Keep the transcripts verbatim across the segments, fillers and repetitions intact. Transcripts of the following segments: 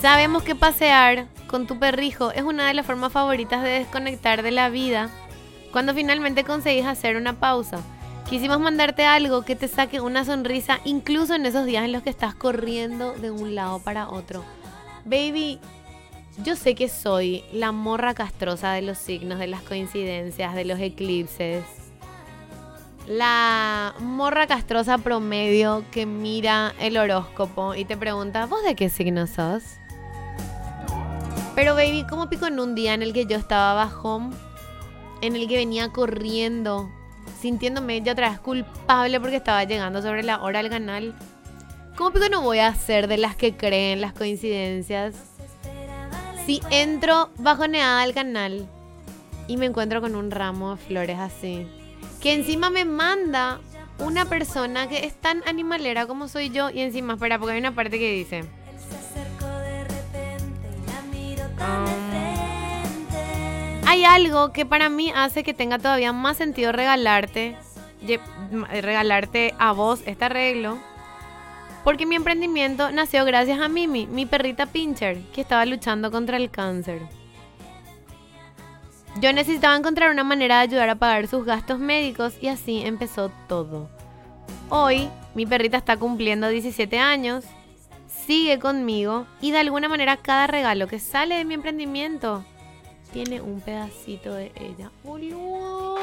Sabemos que pasear con tu perrijo es una de las formas favoritas de desconectar de la vida cuando finalmente conseguís hacer una pausa. Quisimos mandarte algo que te saque una sonrisa incluso en esos días en los que estás corriendo de un lado para otro. Baby, yo sé que soy la morra castrosa de los signos, de las coincidencias, de los eclipses. La morra castrosa promedio que mira el horóscopo y te pregunta, ¿vos de qué signo sos? Pero baby, ¿cómo pico en un día en el que yo estaba bajón? En el que venía corriendo, sintiéndome ya otra vez culpable porque estaba llegando sobre la hora al canal. ¿Cómo pico no voy a ser de las que creen las coincidencias? Si entro bajoneada al canal y me encuentro con un ramo de flores así, que encima me manda una persona que es tan animalera como soy yo, y encima, espera, porque hay una parte que dice... Um, hay algo que para mí hace que tenga todavía más sentido regalarte, regalarte a vos este arreglo, porque mi emprendimiento nació gracias a Mimi, mi perrita pincher, que estaba luchando contra el cáncer. Yo necesitaba encontrar una manera de ayudar a pagar sus gastos médicos y así empezó todo. Hoy, mi perrita está cumpliendo diecisiete años, sigue conmigo y de alguna manera cada regalo que sale de mi emprendimiento tiene un pedacito de ella. ¡Oh,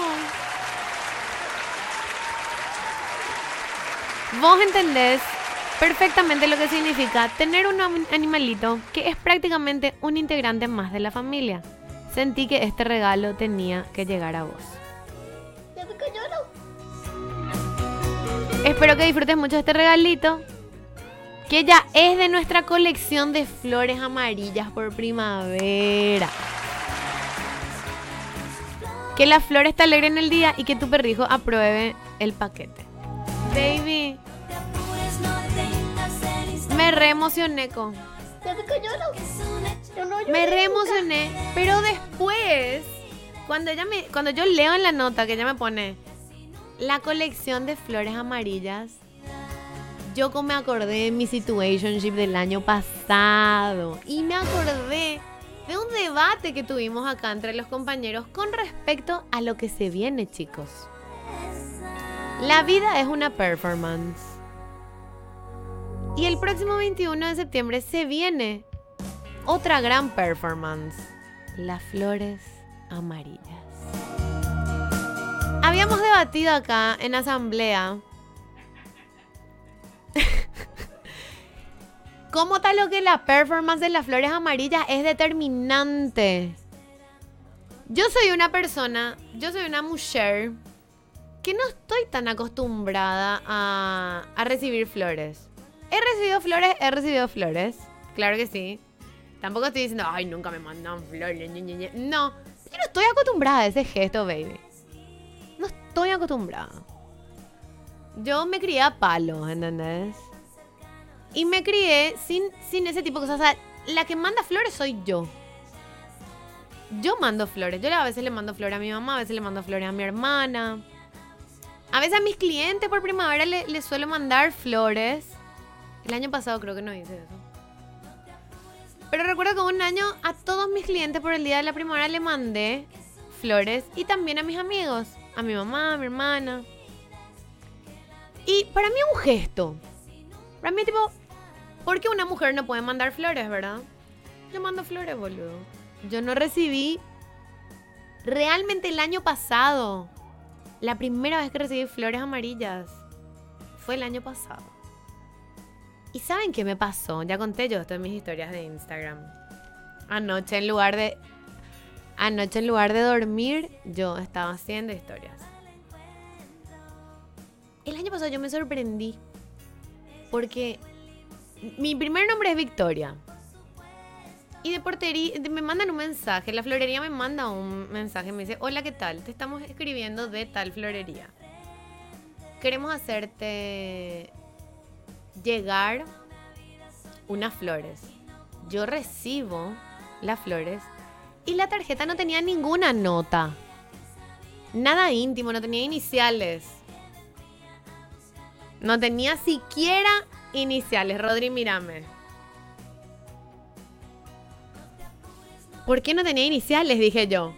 vos entendés perfectamente lo que significa tener un animalito que es prácticamente un integrante más de la familia. Sentí que este regalo tenía que llegar a vos. Espero que disfrutes mucho de este regalito, que ya es de nuestra colección de flores amarillas por primavera. Que la flor te alegre en el día y que tu perrijo apruebe el paquete. Baby, me re emocioné con... Me re emocioné, pero después, cuando ella me, cuando yo leo en la nota que ella me pone la colección de flores amarillas, yo como me acordé de mi situationship del año pasado y me acordé de un debate que tuvimos acá entre los compañeros con respecto a lo que se viene, chicos. La vida es una performance. Y el próximo veintiuno de septiembre se viene otra gran performance, las flores amarillas. Habíamos debatido acá en asamblea cómo tal lo que la performance de las flores amarillas es determinante. Yo soy una persona, yo soy una mujer que no estoy tan acostumbrada a, a recibir flores. He recibido flores, he recibido flores, claro que sí. Tampoco estoy diciendo, ay, nunca me mandan flores. Ñe, Ñe, Ñe. No, yo no estoy acostumbrada a ese gesto, baby. No estoy acostumbrada. Yo me crié a palo, ¿entendés? Y me crié sin, sin ese tipo de cosas. O sea, la que manda flores soy yo. Yo mando flores. Yo a veces le mando flores a mi mamá, a veces le mando flores a mi hermana. A veces a mis clientes por primavera les le suelo mandar flores. El año pasado creo que no hice eso. Pero recuerdo que un año a todos mis clientes por el día de la primavera le mandé flores. Y también a mis amigos. A mi mamá, a mi hermana. Y para mí es un gesto. Para mí tipo, ¿por qué una mujer no puede mandar flores, verdad? Yo mando flores, boludo. Yo no recibí... Realmente el año pasado, la primera vez que recibí flores amarillas fue el año pasado. ¿Y saben qué me pasó? Ya conté yo esto en mis historias de Instagram. Anoche en lugar de... Anoche en lugar de dormir, yo estaba haciendo historias. El año pasado yo me sorprendí. Porque mi primer nombre es Victoria. Y de portería me mandan un mensaje. La florería me manda un mensaje. Me dice, hola, ¿qué tal? Te estamos escribiendo de tal florería. Queremos hacerte llegar unas flores. Yo recibo las flores y la tarjeta no tenía ninguna nota. Nada íntimo, no tenía iniciales. No tenía siquiera iniciales. Rodri, mírame. ¿Por qué no tenía iniciales? Dije yo.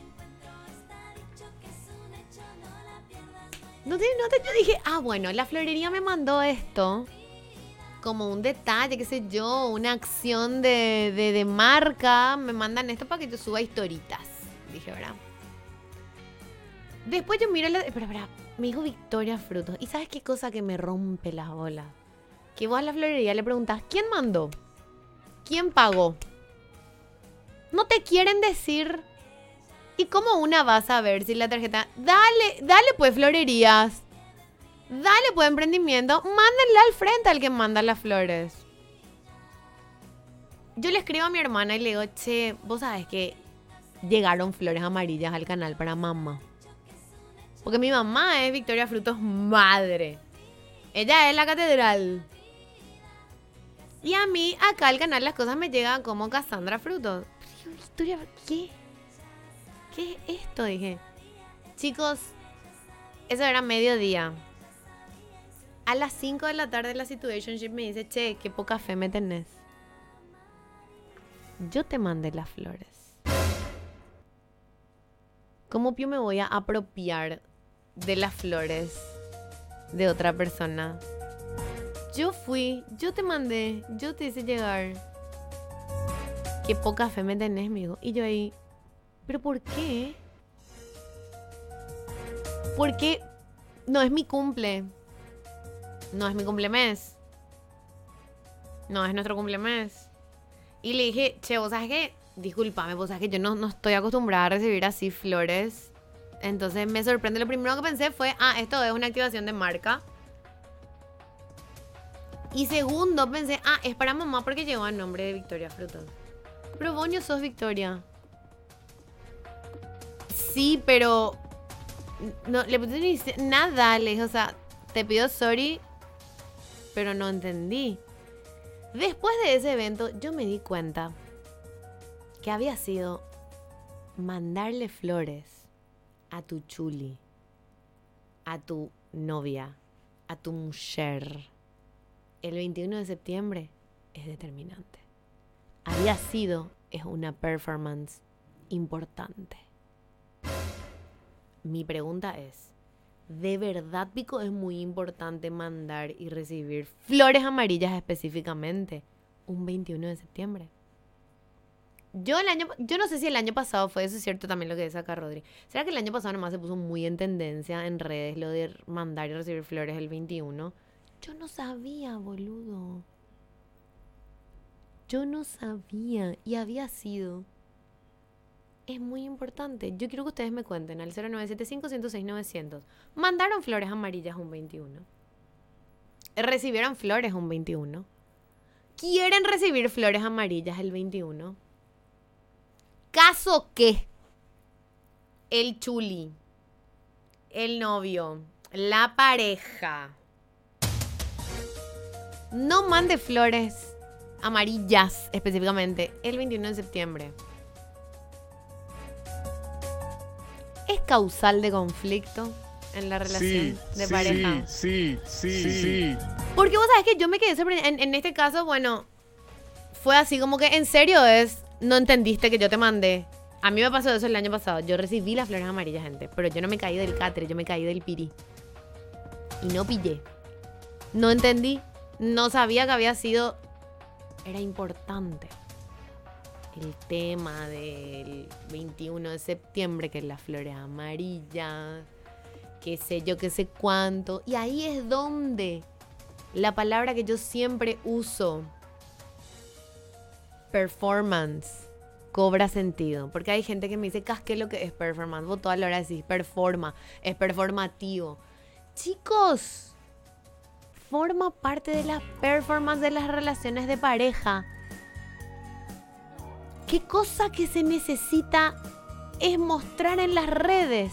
No te, no te, yo dije, ah, bueno, la florería me mandó esto como un detalle, qué sé yo, una acción de, de, de marca. Me mandan esto para que yo suba historitas. Dije, ¿verdad? Después yo miro la... Espera, espera. Me dijo Victoria Frutos. ¿Y sabes qué cosa que me rompe las bolas? Que vos a la florería le preguntás, ¿quién mandó? ¿Quién pagó? No te quieren decir. ¿Y cómo una va a saber si la tarjeta... Dale, dale pues florerías. Dale pues emprendimiento. Mándenle al frente al que manda las flores. Yo le escribo a mi hermana y le digo, che, vos sabés que llegaron flores amarillas al canal para mamá. Porque mi mamá es Victoria Frutos madre. Ella es la catedral. Y a mí acá al canal las cosas me llegan como Cassandra Frutos. Pero Victoria, ¿qué? ¿Qué es esto? Dije. Chicos, eso era mediodía. A las cinco de la tarde la situationship me dice, che, qué poca fe me tenés. Yo te mandé las flores. ¿Cómo yo me voy a apropiar de las flores de otra persona? Yo fui, yo te mandé, yo te hice llegar. Qué poca fe me tenés, amigo. Y yo ahí, ¿pero por qué? Porque no es mi cumple. No es mi cumplemes. No es nuestro cumplemes. Y le dije, che, vos sabes qué, discúlpame, vos sabes que yo no, no estoy acostumbrada a recibir así flores. Entonces me sorprende. Lo primero que pensé fue, ah, esto es una activación de marca. Y segundo pensé, ah, es para mamá porque lleva el nombre de Victoria Frutos. Pero vos no sos Victoria. Sí, pero no, le puse ni nada, le dije, o sea, te pido sorry, pero no entendí. Después de ese evento, yo me di cuenta que había sido mandarle flores a tu chuli, a tu novia, a tu mujer. El veintiuno de septiembre es determinante. Había sido, es una performance importante. Mi pregunta es, ¿de verdad, Pico, es muy importante mandar y recibir flores amarillas específicamente un veintiuno de septiembre? Yo el año, yo no sé si el año pasado fue eso, es cierto también lo que dice acá Rodri. ¿Será que el año pasado nomás se puso muy en tendencia en redes lo de mandar y recibir flores el veintiuno? Yo no sabía, boludo. Yo no sabía y había sido... Es muy importante. Yo quiero que ustedes me cuenten al cero nueve siete cinco, uno cero seis, novecientos. ¿Mandaron flores amarillas un veintiuno? ¿Recibieron flores un veintiuno? ¿Quieren recibir flores amarillas el veintiuno? ¿Caso qué? El chuli, el novio, la pareja no mande flores amarillas específicamente el veintiuno de septiembre. ¿Es causal de conflicto en la relación sí, de sí, pareja? Sí, sí, sí, sí. Porque vos sabés que yo me quedé sorprendida. En, en este caso, bueno, fue así como que en serio es, no entendiste que yo te mandé. A mí me pasó eso el año pasado. Yo recibí las flores amarillas, gente, pero yo no me caí del catre, yo me caí del piri. Y no pillé. No entendí. No sabía que había sido... Era importante el tema del veintiuno de septiembre, que es las flores amarillas, qué sé yo, qué sé cuánto. Y ahí es donde la palabra que yo siempre uso, performance, cobra sentido. Porque hay gente que me dice, ¿qué es lo que es performance? Vos toda la hora decís, performa, es performativo. Chicos, forma parte de la performance de las relaciones de pareja. ¿Qué cosa que se necesita es mostrar en las redes?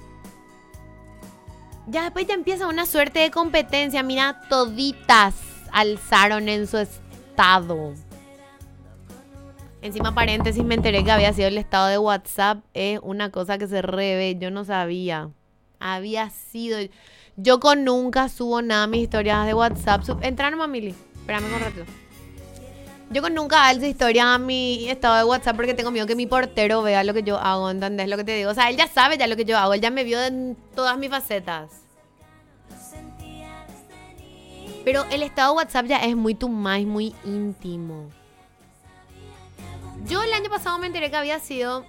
Ya después ya empieza una suerte de competencia. Mira, toditas alzaron en su estado. Encima, paréntesis, me enteré que había sido el estado de WhatsApp. Es una cosa que se reve. Yo no sabía. Había sido... Yo con nunca subo nada a mis historias de WhatsApp. Entra nomás, Mili. Espérame un rato. Yo con nunca alzo historias a mi estado de WhatsApp porque tengo miedo que mi portero vea lo que yo hago, ¿entendés lo que te digo? O sea, él ya sabe ya lo que yo hago, él ya me vio en todas mis facetas. Pero el estado de WhatsApp ya es muy too much, muy íntimo. Yo el año pasado me enteré que había sido...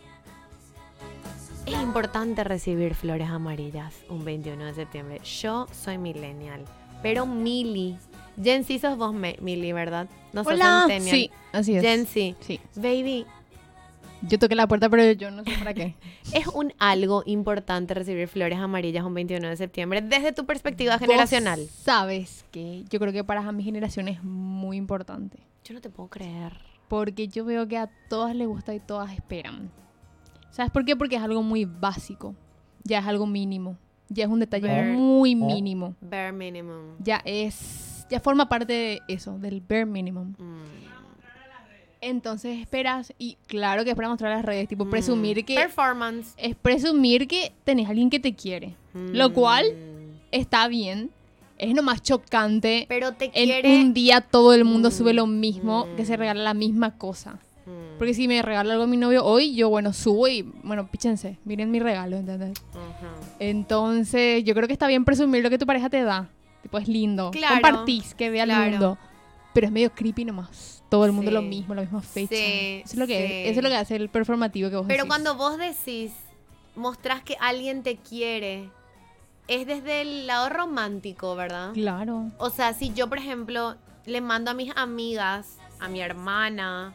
Es importante recibir flores amarillas un veintiuno de septiembre. Yo soy millennial, pero Mili... Gen Z sos vos, Mili, ¿verdad? No sos Hola. centennial. Sí, así es. Gen Z. Sí. Baby, Yo toqué la puerta, pero yo no sé para qué. es un algo importante recibir flores amarillas un veintiuno de septiembre desde tu perspectiva generacional. Vos sabes que yo creo que para mi generación es muy importante. Yo no te puedo creer. Porque yo veo que a todas les gusta y todas esperan. ¿Sabes por qué? Porque es algo muy básico. Ya es algo mínimo. Ya es un detalle Bare- muy mínimo. Bare minimum. Ya es... Ya forma parte de eso, del bare minimum. Mm. Entonces esperas, y claro que es para mostrar a las redes, tipo Mm. presumir que... Performance. Es presumir que tenés a alguien que te quiere. Mm. Lo cual está bien. Es nomás chocante. Pero te En quiere... un día todo el mundo Mm. sube lo mismo, Mm. que se regala la misma cosa. Mm. Porque si me regala algo a mi novio hoy, yo, bueno, subo y, bueno, píchense, miren mi regalo, ¿entendés? Ajá. Entonces, yo creo que está bien presumir lo que tu pareja te da. Tipo, es lindo. Claro, Compartís, que vea claro. el mundo. Pero es medio creepy nomás. Todo el mundo Sí. lo mismo, la misma fecha. Sí, eso, es lo que sí. es, eso es lo que hace el performativo que vos Pero decís. cuando vos decís, mostrás que alguien te quiere, es desde el lado romántico, ¿verdad? Claro. O sea, si yo, por ejemplo, le mando a mis amigas, a mi hermana,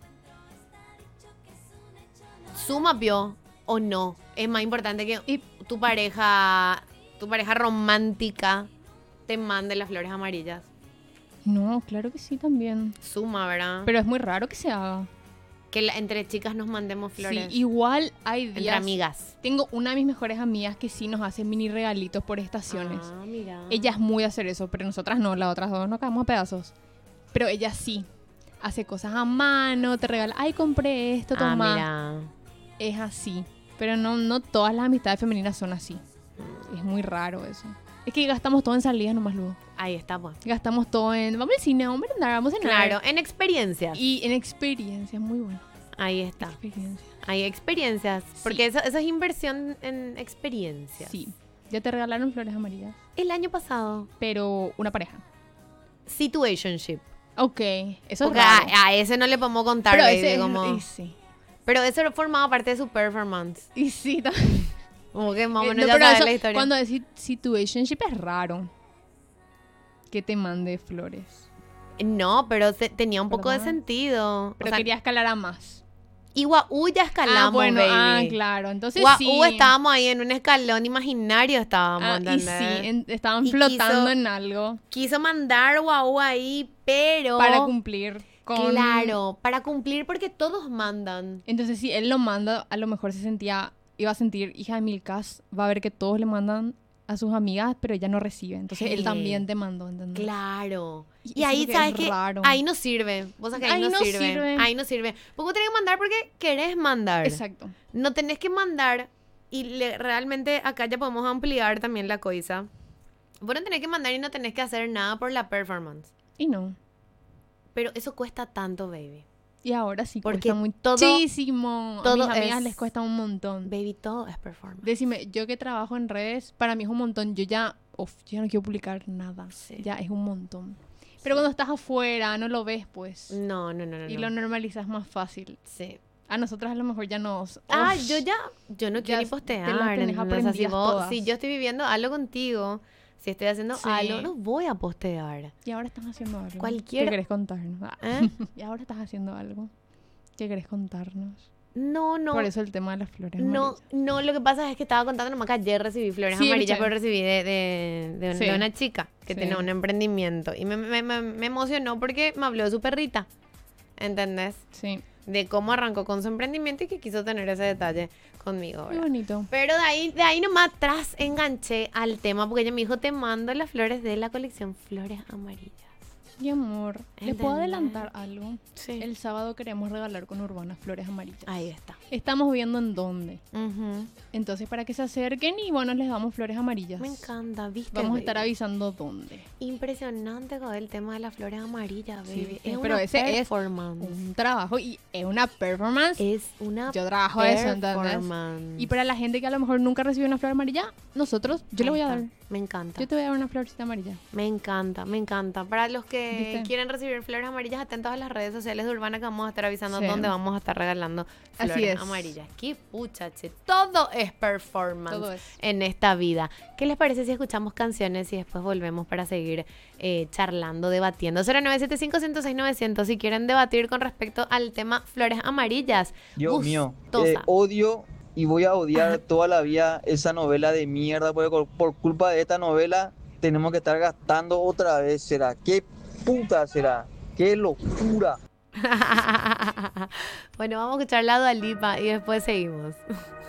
suma vio o no, es más importante que Y tu pareja, tu pareja romántica te mande las flores amarillas. no, claro que sí también. Suma, ¿verdad? Pero es muy raro que se haga. que la- entre chicas nos mandemos flores. Sí, igual hay entre días. amigas. Tengo una de mis mejores amigas que sí nos hace mini regalitos por estaciones. Ah, mira. Ella es muy de hacer eso, pero nosotras no, las otras dos nos caemos a pedazos. Pero ella sí. Hace cosas a mano, te regala, ay, compré esto, Ah, toma. mira. Es así. Pero no, no todas las amistades femeninas son así. Es muy raro eso. Es que gastamos todo en salidas nomás luego. Ahí está, pues. Gastamos todo en, vamos al cine, vamos a merendar, vamos a cenar. Claro, en experiencias. Y en experiencias, muy bueno. Ahí está. Experiencias. Hay experiencias. Porque eso, eso es inversión en experiencias. Sí. Ya te regalaron flores amarillas. El año pasado, Pero una pareja. situationship. Ok, eso es Porque raro. a, a ese no le podemos contar, Pero baby, ese es- como- y sí. Pero eso formaba parte de su performance. Y sí, también. Como que más o Eh, menos no, ya pero sabes eso, la historia. cuando decís situationship es raro que te mande flores. No, pero se- tenía un poco de ¿Verdad? sentido. Pero o sea, quería escalar a más. y Guau ya escalamos, ah, bueno, baby. ah, claro. Entonces Guau sí. estábamos ahí en un escalón imaginario, estábamos, Ah, y ¿entendés? sí, en- estaban Y flotando quiso- en algo Quiso mandar Guau ahí, pero... para cumplir con... Claro, para cumplir porque todos mandan. Entonces si él lo manda, a lo mejor se sentía, iba a sentir, hija de Milkas, va a ver que todos le mandan a sus amigas, pero ella no recibe. Entonces él Sí. también te mandó, ¿entendés? Claro. Y Y, eso es ahí, lo que ¿sabes es qué? raro. Ahí no sirve. Vos sabés que ahí, Ahí no, no sirve. sirve. Ahí no sirve. Porque vos tenés que mandar porque querés mandar. Exacto. No tenés que mandar. Y le- realmente acá ya podemos ampliar también la cosa. Vos no tenés que mandar y no tenés que hacer nada por la performance. Y no. Pero eso cuesta tanto, baby. Y ahora sí Porque cuesta todo- muchísimo. todo a mis amigas es- les cuesta un montón. Baby, todo es performance. Decime, yo que trabajo en redes, para mí es un montón. Yo ya, uf, yo ya no quiero publicar nada. Sí. Ya es un montón. Pero cuando estás afuera, no lo ves, pues. No, no, no, no. Y no. lo normalizas más fácil. Sí. A nosotras a lo mejor ya nos... Ah, uf, yo ya, yo no quiero Ya ni te postear. las tenés ¿entendés? O sea, si, aprendidas vos- todas. si yo estoy viviendo algo contigo, si estoy haciendo Sí. algo, no voy a postear. Y ahora estás haciendo algo. Cualquier- ¿Qué querés contarnos? Ah. ¿Eh? Y ahora estás haciendo algo. ¿Qué querés contarnos? No, no. Por eso el tema de las flores No, amarillas. no, lo que pasa es que estaba contando nomás que ayer recibí flores Sí, amarillas, escuché. pero recibí de, de, de un- Sí. de una chica que Sí. tiene un emprendimiento. Y me, me, me, me emocionó porque me habló de su perrita. ¿Entendés? Sí. De cómo arrancó con su emprendimiento y que quiso tener ese detalle conmigo. Qué ¿verdad? bonito. Pero de ahí, de ahí nomás atrás enganché al tema porque ella me dijo, te mando las flores de la colección Flores Amarillas. Mi amor, ¿les puedo ¿Entendés? adelantar algo? Sí. El sábado queremos regalar con Urbana flores amarillas. Ahí está. estamos viendo en dónde. Ujú. Entonces, para que se acerquen y bueno, les damos flores amarillas. Me encanta, ¿viste? Vamos a baby? estar avisando dónde. Impresionante con el tema de las flores amarillas, Sí, baby. ¿viste? Es Pero una ese es performance. Un trabajo y es una performance. Es una Yo trabajo eso, ¿entendés? performance. Y para la gente que a lo mejor nunca recibió una flor amarilla, nosotros, yo le Ahí voy a está. dar. Me encanta. Yo te voy a dar una florcita amarilla. Me encanta, me encanta. Para los que ¿Viste? quieren recibir flores amarillas, atentos a las redes sociales de Urbana que vamos a estar avisando Sí. dónde vamos a estar regalando Así flores es. amarillas. Qué pucha, che. Todo es performance Todo es. en esta vida. ¿Qué les parece si escuchamos canciones y después volvemos para seguir eh, charlando, debatiendo? cero nueve siete cinco, uno cero seis, nueve cero cero si quieren debatir con respecto al tema flores amarillas. Dios mío, Gustosa. eh, odio y voy a odiar toda la vida esa novela de mierda, porque por, por culpa de esta novela tenemos que estar gastando otra vez, ¿será? ¿Qué puta será? ¡Qué locura! Bueno, vamos a escuchar la Dua Lipa y después seguimos.